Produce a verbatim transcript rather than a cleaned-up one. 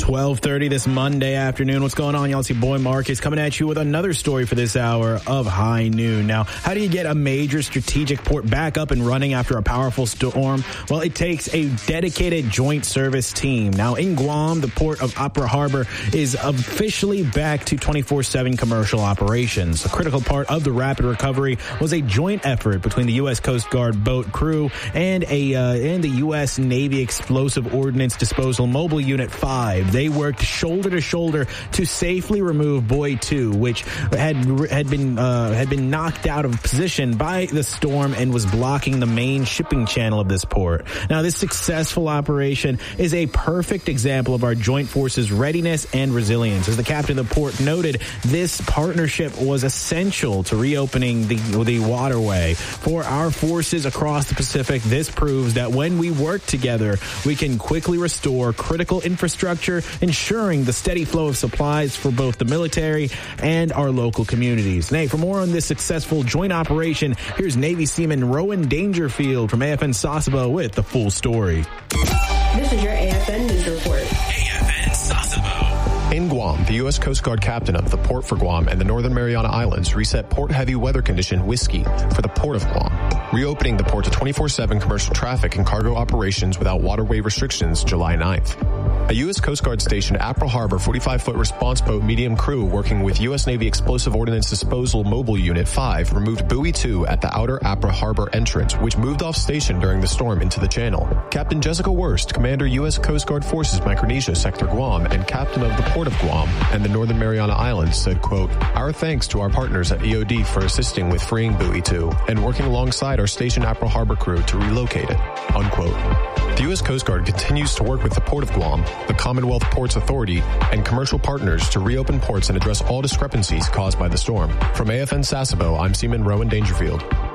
twelve thirty this Monday afternoon. What's going on, y'all? It's your boy Marcus coming at you with another story for this hour of High Noon. Now, how do you get a major strategic port back up and running after a powerful storm? Well, it takes a dedicated joint service team. Now, in Guam, the port of Apra Harbor is officially back to twenty-four seven commercial operations. A critical part of the rapid recovery was a joint effort between the U S Coast Guard boat crew and a uh, and the U S Navy Explosive Ordnance Disposal Mobile Unit five. They worked shoulder to shoulder to safely remove Buoy two, which had had been uh, had been knocked out of position by the storm and was blocking the main shipping channel of this port. Now, this successful operation is a perfect example of our joint forces' readiness and resilience. As the captain of the port noted, this partnership was essential to reopening the the waterway. For our forces across the Pacific, this proves that when we work together, we can quickly restore critical infrastructure, ensuring the steady flow of supplies for both the military and our local communities. Now, for more on this successful joint operation, here's Navy Seaman Rowan Dangerfield from A F N Sasebo with the full story. This is your A F N News Report. A F N Sasebo. In Guam, the U S Coast Guard captain of the Port for Guam and the Northern Mariana Islands reset port-heavy weather condition Whiskey for the Port of Guam, reopening the port to twenty-four seven commercial traffic and cargo operations without waterway restrictions July ninth. A U S Coast Guard station Apra Harbor forty-five foot response boat medium crew working with U S Navy Explosive Ordnance Disposal Mobile Unit five removed Buoy two at the outer Apra Harbor entrance, which moved off station during the storm into the channel. Captain Jessica Wurst, Commander U S Coast Guard Forces Micronesia Sector Guam and Captain of the Port of Guam and the Northern Mariana Islands said, quote, "Our thanks to our partners at E O D for assisting with freeing Buoy two and working alongside our station Apra Harbor crew to relocate it," unquote. The U S Coast Guard continues to work with the Port of Guam, the Commonwealth Ports Authority, and commercial partners to reopen ports and address all discrepancies caused by the storm. From A F N Sasebo, I'm Seaman Rowan Dangerfield.